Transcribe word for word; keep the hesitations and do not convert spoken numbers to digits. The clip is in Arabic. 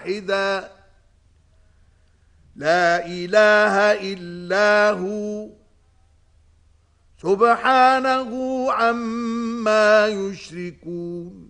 واحدا لا إله إلا هو سبحانه عما يشركون